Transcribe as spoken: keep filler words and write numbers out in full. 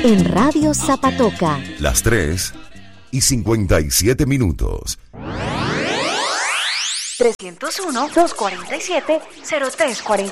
en Radio Zapatoca. Las tres y cincuenta y siete minutos. tres cero uno, dos cuatro siete, cero tres cuatro